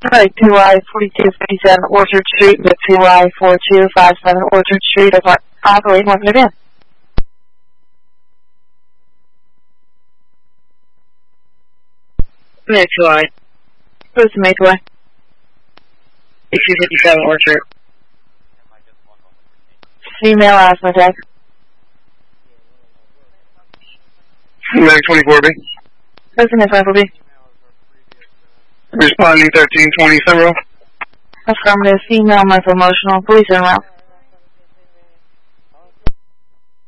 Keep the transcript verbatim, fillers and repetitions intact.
Right, two I forty-two fifty-seven Orchard Street with two I forty-two fifty-seven Orchard Street. Operate one again. Make two I. Who's the make way? two fifty-seven Orchard. Female asthma attack. Mag twenty-four B. Who's the next one, B? Responding thirteen twenty Sunrow. Affirmative, female mental emotional. Police in route.